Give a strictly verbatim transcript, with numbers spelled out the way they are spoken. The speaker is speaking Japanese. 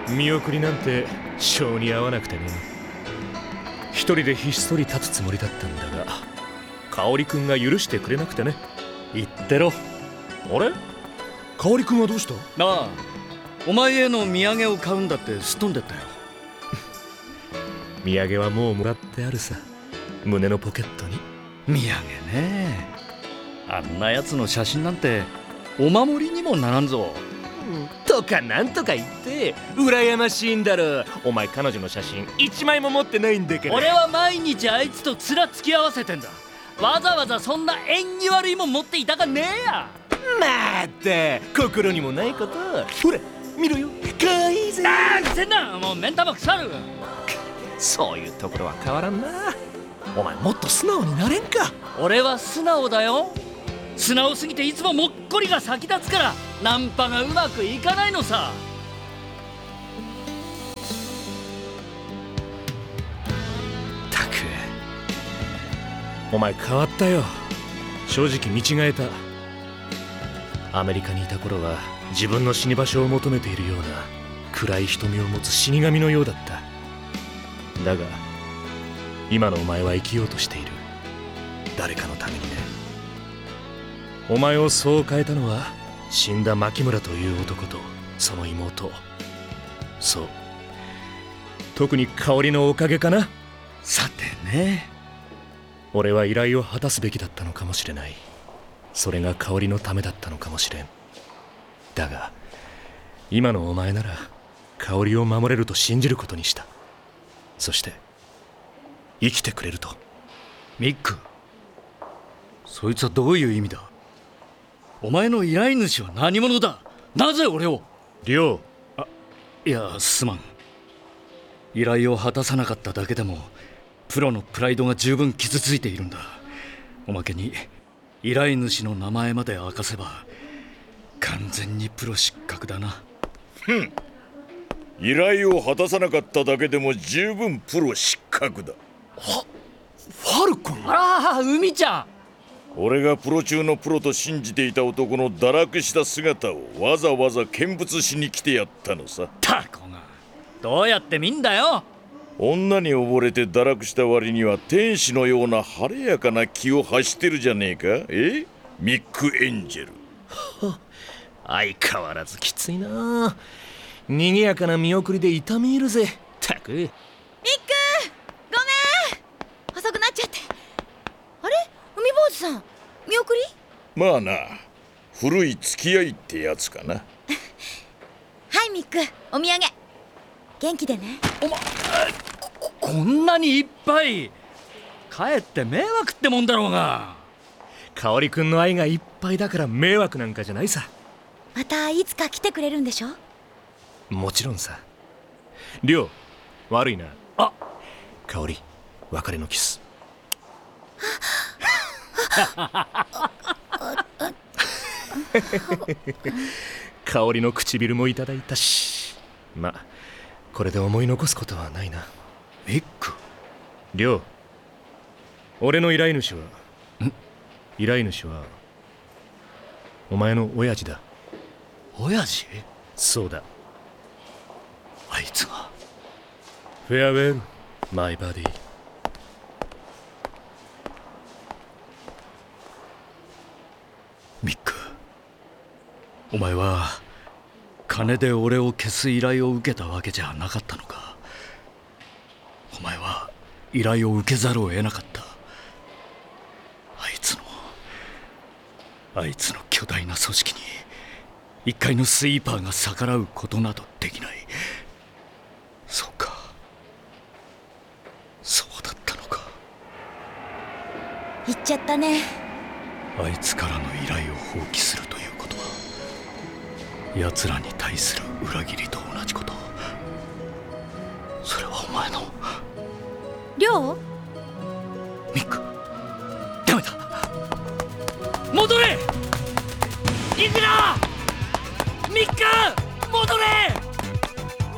見送りなんて性に合わなくてね。一人でひっそり立つつもりだったんだが、香織くんが許してくれなくてね。 言ってろ。 あれ、香織くんはどうした？ なあ、お前への土産を買うんだってすっ飛んでったよ。 土産はもうもらってあるさ、胸のポケットに。 土産ね。あんなやつの写真なんてお守りにもならんぞ。 とかなんとか言って羨ましいんだろ。お前彼女の写真一枚も持ってないんだけど。 俺は毎日あいつと面付き合わせてんだ。わざわざそんな縁起悪いもん持っていたかねえや。 また心にもないこと。ほら見ろよ、かわいいぜ。 あーせんな、もう目ん玉腐る。 そういうところは変わらんな。お前もっと素直になれんか。 俺は素直だよ。素直すぎていつももっこりが先立つからナンパがうまくいかないのさ。 たく、お前変わったよ。正直見違えた。アメリカにいた頃は自分の死に場所を求めているような暗い瞳を持つ死神のようだった。だが今のお前は生きようとしている。誰かのためにね。お前をそう変えたのは死んだ牧村という男とその妹。そう、特に香織のおかげかな。 さてね。 俺は依頼を果たすべきだったのかもしれない。それが香織のためだったのかもしれん。だが今のお前なら香織を守れると信じることにした。そして生きてくれると。 ミック、そいつはどういう意味だ。お前の依頼主は何者だ。なぜ俺を。 リョウ。 あ、いやすまん。依頼を果たさなかっただけでもプロのプライドが十分傷ついているんだ。おまけに依頼主の名前まで明かせば完全にプロ失格だな。 ふん、依頼を果たさなかっただけでも十分プロ失格だ。 は、ファルコン。 ああ、海ちゃん。 俺がプロ中のプロと信じていた男の堕落した姿をわざわざ見物しに来てやったのさ。 タコがどうやって見んだよ。 女に溺れて堕落した割には天使のような晴れやかな気を発してるじゃねえか。えミック・エンジェル。 相変わらずきついな。賑やかな見送りで痛み入るぜ。たく。ミック、 ごめん、遅くなっちゃって。あれ、海坊主さん、見送り？ まあな、古い付き合いってやつかな。 はい、ミック、お土産。元気でね。 おま、こ、こんなにいっぱい。かえって迷惑ってもんだろうが。 香織くんの愛がいっぱいだから迷惑なんかじゃないさ。 またいつか来てくれるんでしょ？ もちろんさ。リョウ、悪いな。 あ、 香織、別れのキス。香織の唇もいただいたし、まあこれで思い残すことはないな。 ミック。 リョウ、俺の依頼主はん依頼主はお前の親父だ。 親父？ そうだ。 あいつが。 フェアウェル、マイバディ。 ミック、お前は金で俺を消す依頼を受けたわけじゃなかったのか。お前は依頼を受けざるを得なかった。あいつのあいつの巨大な組織に一介のスイーパーが逆らうことなどできない。そうか、そうだったのか。 言っちゃったね。 あいつからの依頼を放棄するということは奴らに対する裏切りと同じこと。それはお前の。 りょう？ ミック、ダメだ。戻れ！行くな！ミック！戻れ！